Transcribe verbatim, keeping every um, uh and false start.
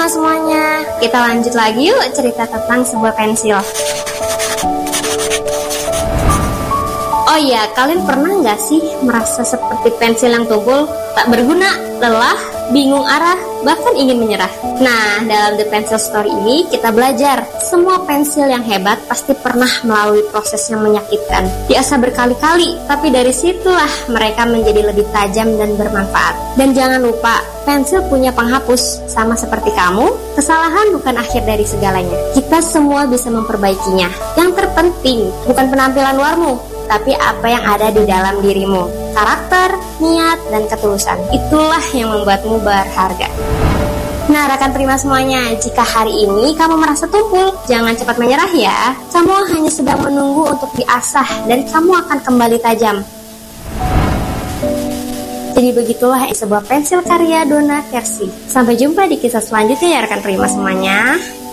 Prima semuanya, kita lanjut lagi yuk cerita tentang sebuah pensil. Oh iya, kalian pernah nggak sih merasa seperti pensil yang tumpul, tak berguna, lelah, bingung arah, bahkan ingin menyerah? Nah, dalam The Pencil Story ini kita belajar semua pensil yang hebat pasti pernah melalui proses yang menyakitkan, diasah berkali-kali, tapi dari situlah mereka menjadi lebih tajam dan bermanfaat. Dan jangan lupa, pensil punya penghapus, sama seperti kamu, kesalahan bukan akhir dari segalanya. Kita semua bisa memperbaikinya. Yang terpenting bukan penampilan luarmu, tapi apa yang ada di dalam dirimu. Karakter, niat, dan ketulusan. Itulah yang membuatmu berharga. Nah, rekan Prima semuanya, jika hari ini kamu merasa tumpul, jangan cepat menyerah ya. Kamu hanya sedang menunggu untuk diasah dan kamu akan kembali tajam. Jadi begitulah sebuah pensil karya Donna Kersi. Sampai jumpa di kisah selanjutnya ya rekan Prima semuanya.